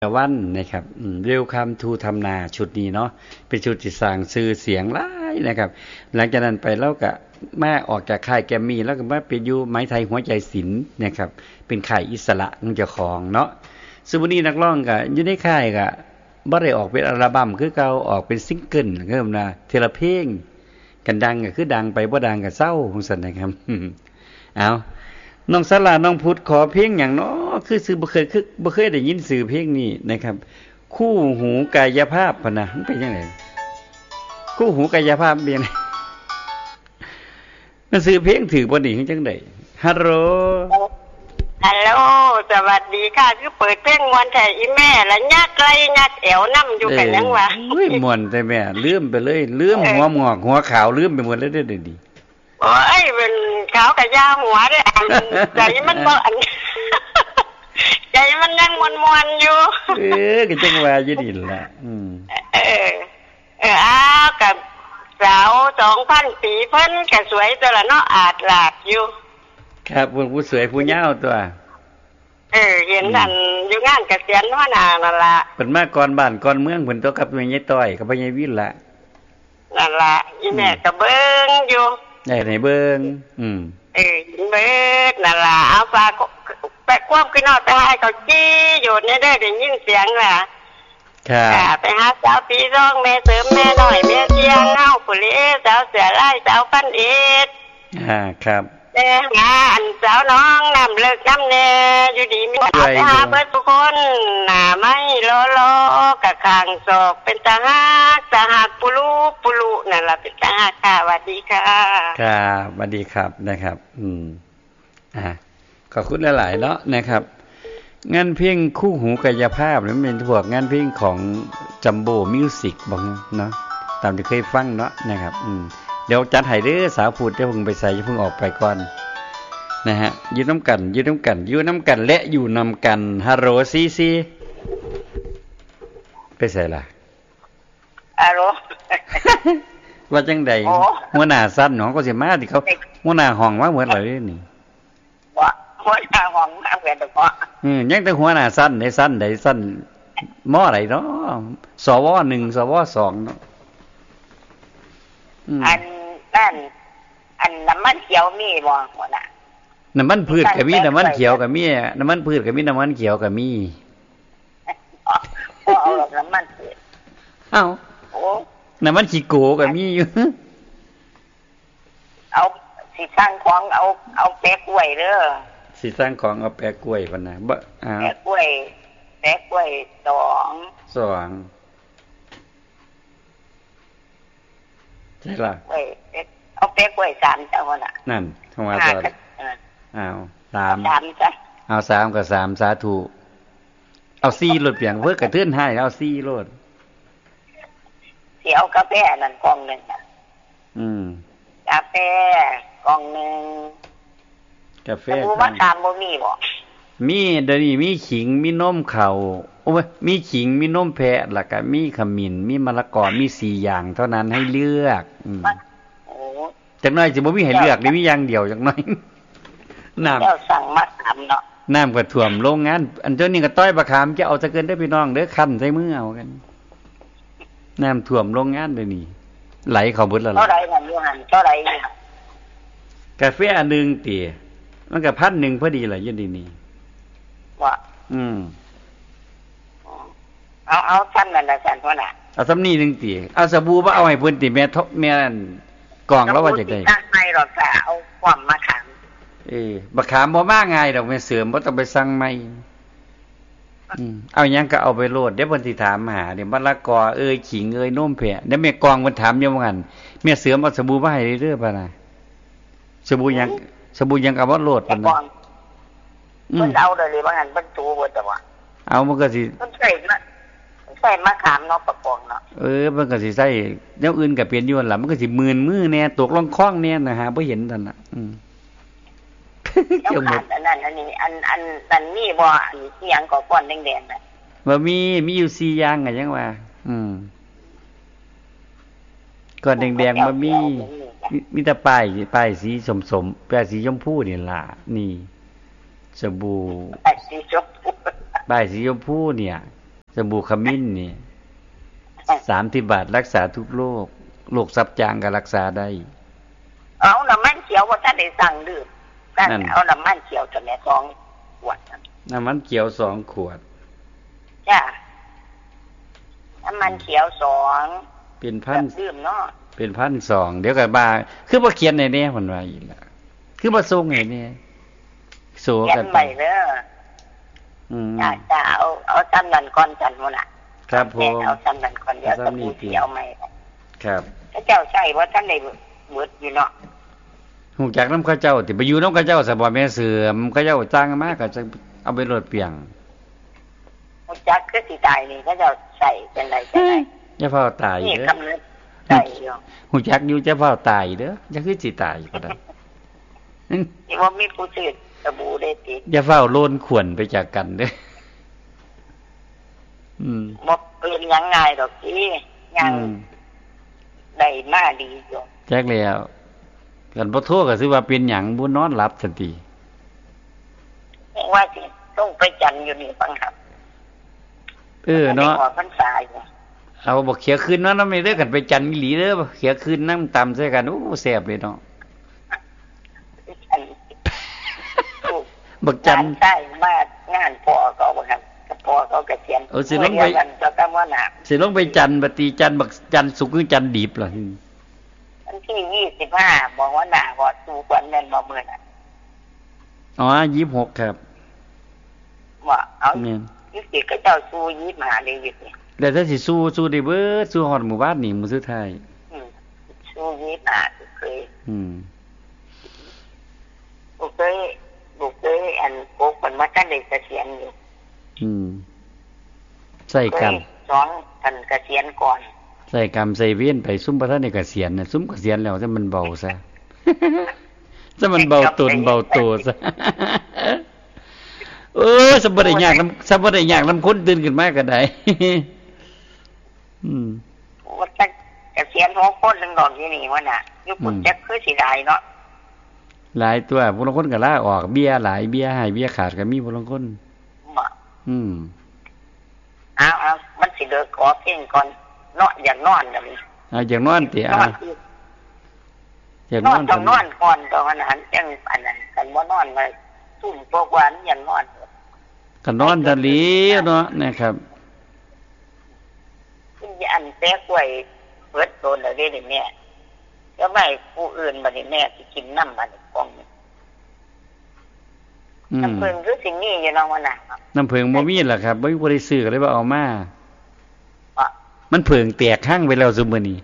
วันนะครับเวลคัมทูทำนาชุดนี้เนาะเป็นชุดที่สร้างชื่อเสียงหลายนะครับหลังจากนั้นไปแล้วก็มาออกจากค่ายแกมมี่แล้วก็มาไปอยู่ไม้ไทยหัวใจศิลป์นะครับเป็นค่ายอิสระของเจ้าของเนาะซึ่งวันนี้นักร้องก็อยู่ในค่ายก็บ่ได้ออกเป็นอัลบั้มคือเก่าออกเป็นซิงเกิลก็นะทีละเพลงกันดังก็คือดังไปบ่ดังก็เศร้าจังซั่นนะครับเอาน้องสลาน้องพุทธขอเพลงอย่างเนาะคือบ่เคยได้ยินชื่อเพลงนี้นะครับคู่หูกายภาพพะนะมันเป็นจังได๋คู่หูกายภาพเป็นจังได๋มันชื่อเพลงถือบ่นี่จังได๋ฮัลโหลฮัลโหลสวัสดีค่ะคือเปิดเพลงม่วนแท้อีแม่ละยักไกลยักแอวนำอยู่กันยังวะอุ้ยม่วนแต่แม่ลืมไปเลยลืมหัวงอกหัวขาวลืมไปหมดแล้วเด้อดิโอ้ยเป็นขาวกับยาหัวเด้อใจมันบ่อันใจมันยังมวนๆอยู่ก็จังว่าอยู่นี่ล่ะอ้าวกับสาว 2,000 ปีเพิ่นก็สวยตัวละเนาะอาดลาดอยู่ครับผู้สวยผู้ยาวตัวเห็นอันอยู่งานเกษียณหัวหน้านั่นล่ะเพิ่นมาก่อนบ้านก่อนเมืองเพิ่นตัวกับแม่ยายต้อยกับพ่อใหญ่วินล่ะนั่นล่ะอีแม่ก็เบิ่งอยู่ได้ให้เบิ่งเบิดนั่นล่ะเอาฝากไปความคือนอดไปให้เขาจี้อยู่เนี่ยได้ยินเสียงล่ะครับไปหาสาวปีร้องแม่เสริมแม่น้อยแม่เสียงเฮาผู้เลสาวเสือลายสาวพันเอ็ดครับหาอันสาวน้องน้ำเลิกน้ำแน่อยู่ดีมีไปหาเบิดทุกคนหน้าไม่โลกะข้างศอกเป็นตาหักปุลุนั่นล่ะเป็นตาหักค่ะสวัสดีค่ะครับสวัสดีครับนะครับขอบคุณหลายๆเนาะนะครับงานเพลงคู่หูกายภาพนี่เป็นพวกงานเพลงของจัมโบ้มิวสิกบ่เนาะตามที่เคยฟังเนาะนะครับเดี๋ยวจัดให้เด้อสาวพูดเดี๋ยวเพิ่งไปใส่เพิ่งออกไปก่อนนะฮะอยู่น้ำกันและอยู่นำกันฮัลโหลซีไปใส่ล่ะฮัลโหลว่าจังใดหัวหน้าสั้นเนาะก็สิมาที่เขาหัวหน้าห้องมาเหมือนเลยนี่บ่หัวหน้าห้องมาเหมือนเนาะยังแต่หัวหน้าสั้นได้สั้นมออะไรเนาะสว1สว2เนาะอันน้ำมันเขียวมีบ่หัวหน้าน้ำมันพืชก็มีน้ำมันเขียวก็มีน้ำมันพืชก็มีน้ำมันเขียวก็มีเอาน้ำมันพืชน้ำมันขี้โกก็มีอยู่เอาสิสร้างของเอาแปะกล้วยเด้อสิสร้างของเอาแปะกล้วยพุ่นน่ะบ่แปะกล้วย2 ใช่ล่ะเอาแปะกล้วย3จ้ะหัวหน้านั่นเข้ามาตอน3 จ้ะเอา3กับ3สาธุเอา4โลดเปียงเพิ่นกระเทือนให้เอา4โลดสิเอากาแฟนั่นกล่องนึงกาแฟกล่องนึงกาแฟบ่ถามบ่มีบ่มีเดี๋ยวนี้มีขิงมีนมข้าวโอ้ยมีขิงมีนมแพะแล้วก็มีขมิ้นมีมะละกอมี4อย่างเท่านั้นให้เลือกจักหน่อยสิบ่มีให้เลือกนี่มีอย่างเดียวจักหน่อยน้ำแล้วสั่งมาถามเนาะน้ำก็ท่วมโรงงานอันเจ้านี่ก็ต้อยบะขามจะเอาซะเกินได้พี่น้องเด้อคั่นใส่มือเอากันน้ำท่วมโรงงานเดี๋ยวนี้ไหลเข้าเบิดแล้วเท่าไหร่นั่นอยู่หั่นเท่าไหร่กาแฟอันนึงติมันก็1,000พอดีล่ะอยู่นี่ว่าเอาซ้ำนั่นล่ะซั่นหัวหน้าเอาซ้ำนี้นึงติเอาสบู่บ่เอาให้เพิ่นติแม่กล่องแล้วว่าจังได๋ตั้งไม่หรอกค่ะเอาความมะขามมะขามบ่มาง่ายดอกแม่เสริมบ่ต้องไปสั่งใหม่เอาหยังก็เอาไปโลดเดี๋ยวเพิ่นสิถามหาเดี๋ยวมะละกอขิงนมแพะเดี๋ยวแม่กองเพิ่นถามอยู่ว่างั้นแม่เสริมเอาสบู่มาให้เด้อป่ะน่ะสบู่หยังเอาบ่โลดป่ะน่ะเพิ่นเอาได้เลยว่างั้นเพิ่นตูบ่แต่ว่าเอามันก็สิเพิ่นใส่มะขามเนาะประกองเนาะมันก็สิใส่แนวอื่นก็เปลี่ยนอยู่นั่นล่ะมันก็สิมื่นมือแน่ตกลงคลองแน่นะฮะบ่เห็นนั่นน่ะเกี่ยวหมดอันนี้อันนี้บ่อันอีหยังก็ก้อนแดงๆน่ะบ่มีอยู่4อย่างอ่ะจังว่าก้อนแดงๆบ่มีแต่ป้ายสีส้มๆป้ายสีชมพูนี่ล่ะนี่สบู่ป้ายสีชมพูเนี่ยสบู่ขมิ้นนี่30 บาทรักษาทุกโรคโรคซับจางก็รักษาได้เอาน้ำมันเขียวว่าท่านได้สั่งดื่มนั่นเอาน้ำมันเขียวจะแม่2 ขวดน้ำมันเขียว2 ขวดจ้าน้ำมันเขียว2 เป็นพันดื่มเนาะเป็น1,200เดี๋ยวก็บ่าคือบ่เขียนให้แน่เพิ่นว่าอีกล่ะคือบ่ส่งให้แน่โซกันไปเด้อจะเอาจำนั้นก่อนจันพุ่นน่ะครับผมเอาจำนั้นก่อนเดี๋ยวจะมีเขียวใหม่ครับเจ้าใช่ว่าท่านได้เบิดอยู่เนาะฮู้จักนำเขาเจ้าที่ไปอยู่นำเขาเจ้าซะบ่แม่เสือมเขาเจ้าจ้างมาก็จะเอาไปโลดเปียงฮู้จักคือสิตายนี่เขาเจ้าใส่เป็นไรจังได๋อย่าเฝ้าตายเด้อนี่กำเนิดตายอยู่ฮู้จักอยู่จะเฝ้าตายเด้ออย่าคือสิตายก็ได้นี่ว่ามีผู้ซื้อสบู่ได้ติอย่าเฝ้าโลนขวนไปจากกันเด้อบ่เป็นหยังง่ายดอกพี่ยังได้มาดีอยู่แจ๊กแล้วกันบ่โทรก็สิว่าเป็นหยังบ่นอนหลับซั่นติว่าสิต้องไปจันอยู่นี่บังครับเนาะพรรษาอยู่เอาบ่เขียคืนเนาะนำเด้อกันไปจันอีหลีเด้อเขียคืนนำตำใส่กันโอ้แซ่บเลยเนาะบักจันใช่มากงานพ่อเขาบ่ครับพ่อเขาเกษียณสิลงไปสิลงไปจันบัดตีจันบักจันสุกคือจันดิบล่ะวันที่25บอกว่าหน้าก็สู่กวนแม่นบ่มื้อน่ะอ๋อ26ครับว่าเอายี่ก็เจ้าสู้25ได้อยู่นี่แล้วถ้าสิสู้ได้เบิดสู้ฮอดหมู่บ้านนี่มื้อสุดท้ายสู้25เคยโอเคอันโกกมันมาท่านได้เกษียณอยู่ใส่กรรม 2ท่านเกษียณก่อนใส่กรรมใส่เวียนไปซุ่มบ่ทันได้เกษียณน่ะซุ่มเกษียณแล้วซะมันเบาซะซะมันเบาตนเบาตัวซะสบ่ได้ยากนำคนตื่นขึ้นมาก็ได้ว่าจักเกษียณ6 คนนึงดอกอยู่นี่ว่าน่ะอยู่พุ่นจักคือสิได้เนาะหลายตัวผู้ลางคนก็ลาออกเบี้ยหลายเบี้ยให้เบี้ยขาดก็มีผู้ลางคนเอามันสิเลิกขอเพลงก่อนเนาะอยากนอนแบบนี้อยากนอนติอยากนอนต้องนอนก่อนตอนนั้นจังอันนั้นกันบ่นอนมาทุ่มกว่าๆอยากนอนก็นอนตะลีเนาะนะครับอันแตกไว้เบิดโดนแล้วเด้นี่แม่แล้วไม่ผู้อื่นบัดนี้แม่สิกินน้ำบัดนี้กองน้ำผึ้งคือสิ่งนี้อยู่น้องว่าน่ะน้ำผึ้งบ่มีล่ะครับบ่ได้ซื้อก็เลยบ่เอามามันผึ้งแตกข้างไปแล้วซุมื้อนี้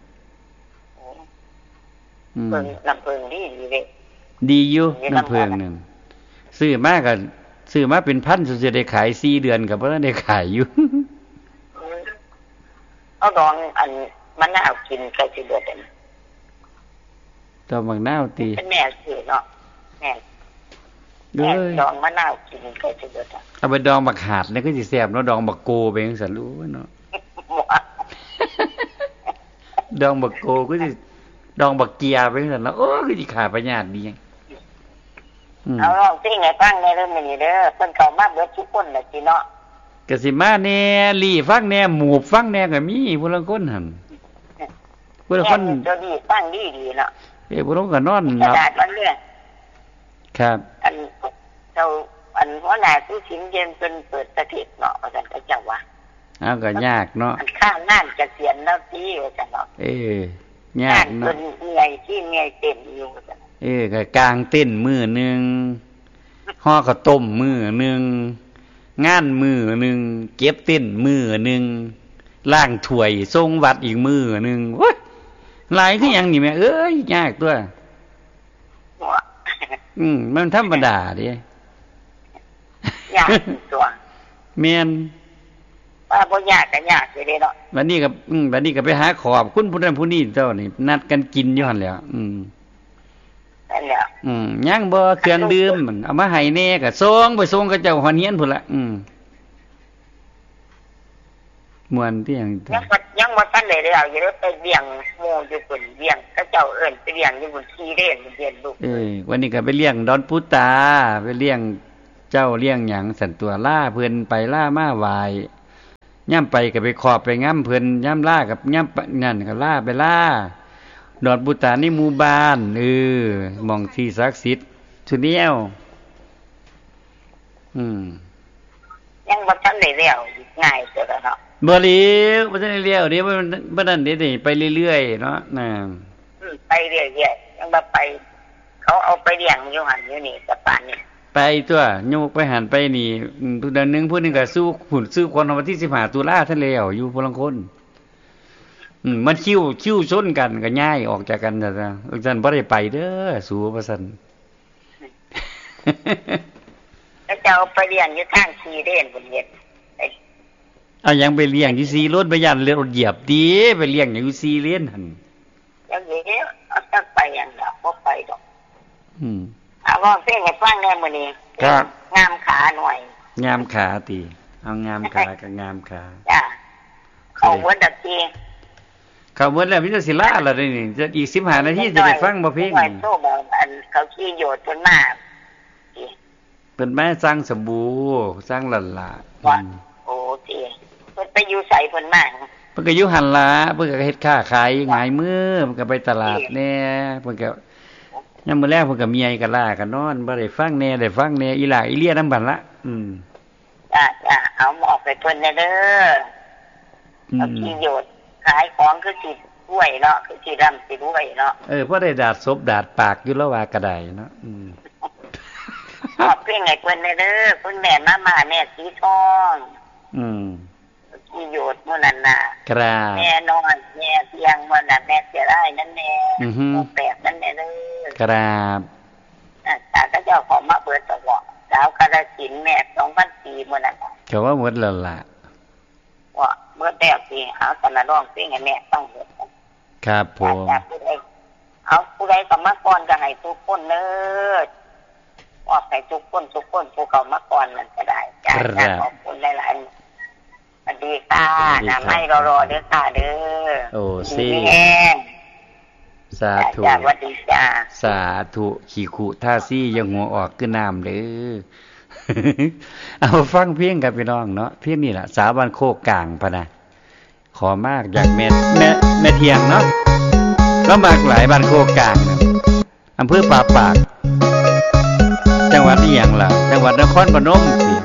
น้ำผึ้งดีเด้ดีอยู่น้ำผึ้งนั่นซื้อมาก็ซื้อมาเป็นพันสิได้ขาย4 เดือนก็บ่ได้ขายอยู่เอาดองอันมันน่าเอากินใกล้สิเบิดแล้วดอกมะนาวติเป็นแม่ซื้อเนาะแม่ดองมะนาวกินใกล้สิเบิดเอาไปดองบักหาดแล้วก็สิแซ่บเนาะดองบักโกไปจังซั่นรู้เนาะดองบักโกก็สิดองบักเกียไปจังซั่นแล้วคือสิขาประหยัดดีเอาลองสิไงฟังในเรื่องนี้เด้อเพิ่นเข้ามาเบิดทุกคนน่ะสิเนาะก็สิมาแน่ลี่ฟังแน่หมู่ฟังแน่ก็มีผู้ลางคนหั่นผู้ลางคนจะดีฟังดีๆเนาะผู้ลางก็นอนหลับมันเรื่องครับอันหัวหน้าผู้สิงเย็นเป็นเปิดประเทศเนาะว่าซั่นก็เจ้าว่าก็ยากเนาะอันข้างงานเกษียณแล้วติว่าซั่นเนาะยากเนาะเป็นเหนื่อยที่เหนื่อยเต็มอยู่ว่าซั่นก็กลางเต้นมื้อนึงห่อข้าวต้มมื้อนึงงานมื้อนึงเก็บเต้นมื้อนึงล้างถ้วยส่งวัดอีกมื้อนึงโอ้ยหลายคือหยังนี่แม่ยากตัวมันธรรมดาเด้ยากตัวแม่นว่าบ่ยากก็ยากอยู่เด้เนาะวันนี้ก็ไปหาขอบคุณผู้นั้นผู้นี้เจ้านี่นัดกันกินอยู่หั่นแหล้วนั่นแหละยังบ่เครื่องดื่มเอามาให้แน่ก็ส่งไปส่งกับเจ้าฮอนเฮียนพุ่นละม่วนที่หยังยังบ่ทันได้แล้วอยู่ไปเลี้ยงหมู่อยู่พุ่นเลี้ยงเขาเจ้าเอิ้นไปเลี้ยงอยู่พุ่นที่เล่นเรียนลูกวันนี้ก็ไปเลี้ยงดอนพุตาไปเลี้ยงเจ้าเลี้ยงหยังสันตัวล่าเพิ่นไปล่ามาไหว้ย่ำไปก็ไปขอบไปง้ำเพิ่นย่ำล่ากับย่ำนั่นก็ล่าไปล่าดอดบุตานี่หมู่บ้านหม่องที่ศักดิ์สิทธิ์สุเนียวยังบ่ทันได้เลี้ยวง่ายสุดแล้วเนาะบ่เลี้ยวบ่ทันได้เลี้ยวเดี๋ยวบ่นั่นเด้ไปเรื่อยๆเนาะไปเรื่อยๆยังบ่ไปเขาเอาไปเลี้ยงอยู่หั่นอยู่นี่สะปานนี่ไปตัวโยกไปหันไปนี่ผู้ใดนึงผู้นึงก็สู้หุ่นซื้อคนวันที่15ตุลาท่านแล้วอยู่พลังคนมันคิ้วชนกันก็ย้ายออกจากกันซะซั่นบ่ได้ไปเด้อสู่ว่าซั่นแล้วจะเอาไปเลี้ยงอยู่ทางซีเด่นพุ่นเฮ็ดเอาหยังไปเลี้ยงอยู่ซีรถไปยันรถเหยียบติไปเลี้ยงอยู่ซีเลนหั่นแล้วเดี๋ยวเอาจักไปหยังล่ะบ่ไปดอกเอาว่าเพลงให้ฟังได้มื้อนี้ครับงามขาหน่อยงามขาติเอางามขากับงามขาจ้ะเข้าหมดดอกทีเข้าหมดแล้วมีแต่สิลาแล้วนี่จะอีก15นาทีจะได้ฟังบ่เพลงนี่โตบ่อันเขาขี้โยดเพิ่นมาเพิ่นมาสร้างสบู่สร้างหลั่นล่ะโอ้ติเพิ่นไปอยู่ไสเพิ่นมาเพิ่นก็อยู่หั่นล่ะเพิ่นก็เฮ็ดค้าขายหงายมือเพิ่นก็ไปตลาดแน่เพิ่นก็ยามมื้อแลงเพิ่นก็เมียก็ล่าก็นอนบ่ได้ฟังแน่ได้ฟังแน่อีหล่าอีเลียนำบัดละจ้ะเอาหมอกไปเพิ่นเด้อเอาขี้โยดขายของคือสิรวยเนาะคือสิร่ำสิรวยเนาะพอได้ดาดศพดาดปากอยู่แล้วว่าก็ได้เนาะขอบเพลงให้เพิ่นเด้อคุณแม่มาแม่สีทองขี้โยดมื้อนั้นน่ะครับแม่นอนแม่เตียงมื้อนั้นแม่เสียได้นั่นแน่แปดนั่นแน่เด้อครับแต่ก็เจ้าของมาเปิดตลอดสาวกาฬสินธุ์แม่2004มื้อนั้นก็ว่าหมดแล้วล่ะว่าเมื่อแต่สิเอาแต่ละร้องเพลงให้แม่ต้องเฮ็ดครับผมเอาผู้ใดก็มาก่อนก็ให้ทุกคนเด้อออกให้ทุกคนผู้เขามาก่อนนั่นก็ได้จ้าขอบคุณหลายๆสวัสดีค่ะน้ำให้รอเด้อค่ะเด้อโอ้สิสาธุสวัสดีจ้าสาธุขี้ขุท่าซี่ยังหัวออกคือน้ำเด้อเอาฟังเพลงกับพี่น้องเนาะเพลงนี่ล่ะสาวบ้านโคกกลางพะนะขอมากอยากแม่เทียงเนาะแล้วมากหลายบ้านโคกกลางอำเภอป่าปากจังหวัดอีหยังล่ะจังหวัดนครพนมสิ